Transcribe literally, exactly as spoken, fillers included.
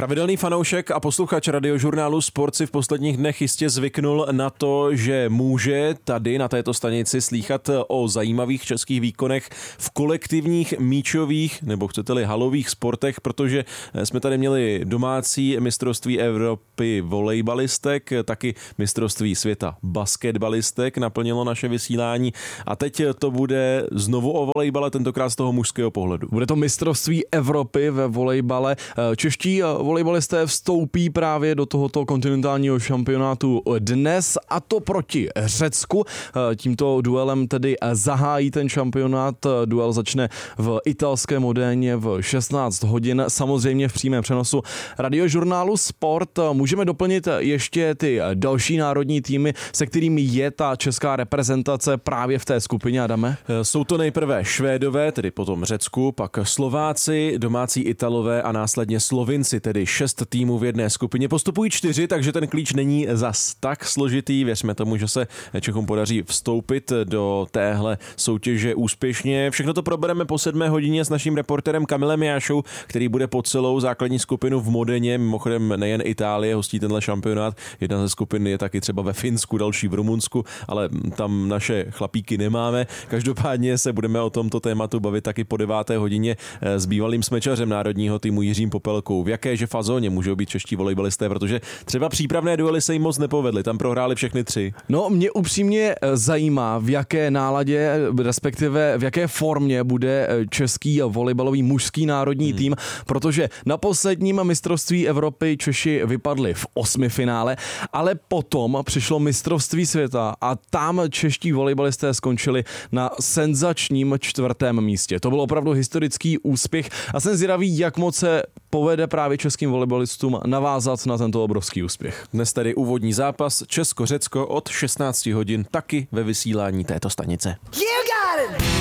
Pravidelný fanoušek a posluchač radiožurnálu Sport si v posledních dnech jistě zvyknul na to, že může tady na této stanici slýchat o zajímavých českých výkonech v kolektivních míčových nebo chcete-li halových sportech, protože jsme tady měli domácí mistrovství Evropy volejbalistek, taky mistrovství světa basketbalistek naplnilo naše vysílání a teď to bude znovu o volejbale, tentokrát z toho mužského pohledu. Bude to mistrovství Evropy ve volejbale. Čeští volejbalisté vstoupí právě do tohoto kontinentálního šampionátu dnes a to proti Řecku. Tímto duelem tedy zahájí ten šampionát. Duel začne v italském Modéně v šestnáct hodin, samozřejmě v přímém přenosu radiožurnálu Sport. Můžeme doplnit ještě ty další národní týmy, se kterými je ta česká reprezentace právě v té skupině, Adame? Jsou to nejprve Švédové, tedy potom Řecku, pak Slováci, domácí Italové a následně Slovinci, tedy šest týmů v jedné skupině. Postupují čtyři, takže ten klíč není zas tak složitý. Věřme tomu, že se Čechům podaří vstoupit do téhle soutěže úspěšně. Všechno to probereme po sedmé hodině s naším reporterem Kamilem Jášou, který bude po celou základní skupinu v Modeně. Mimochodem nejen Itálie hostí tenhle šampionát. Jedna ze skupin je taky třeba ve Finsku, další v Rumunsku, ale tam naše chlapíky nemáme. Každopádně se budeme o tomto tématu bavit taky po deváté hodině s bývalým smečařem národního týmu Jiřím Popelkou. V jaké že fazóně můžou být čeští volejbalisté, protože třeba přípravné duely se jim moc nepovedly, tam prohráli všechny tři. No, mě upřímně zajímá, v jaké náladě, respektive v jaké formě bude český volejbalový mužský národní hmm. tým, protože na posledním mistrovství Evropy Češi vypadli v osmifinále, ale potom přišlo mistrovství světa a tam čeští volejbalisté skončili na senzačním čtvrtém místě. To byl opravdu historický úspěch a jsem zvědavý, jak moc se povede právě českým volejbalistům navázat na tento obrovský úspěch. Dnes tedy úvodní zápas Česko-Řecko od šestnáct hodin taky ve vysílání této stanice. You got it!